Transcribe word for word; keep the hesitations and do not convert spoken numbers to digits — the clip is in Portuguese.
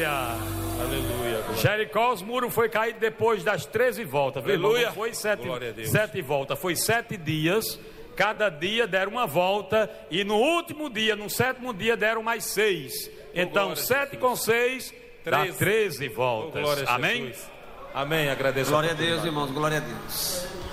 Aleluia. Aleluia. Jericó, os muros foi caído depois das treze voltas. Aleluia. Não foi sete, Glória a Deus. sete voltas, foi sete dias. Cada dia deram uma volta. E no último dia, no sétimo dia, deram mais seis. Então, glória a sete Jesus. com seis dá Treze. treze Oh, voltas. glória a Amém? Jesus. Amém. Agradeço. Glória a Deus, irmãos, glória a Deus.